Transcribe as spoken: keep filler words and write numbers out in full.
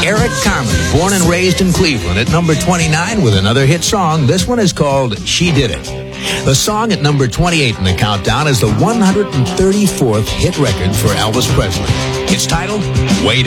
Eric Carmen, born and raised in Cleveland, at number twenty-nine with another hit song. This one is called She Did It. The song at number twenty-eight in the countdown is the one hundred thirty-fourth hit record for Elvis Presley. It's titled Wait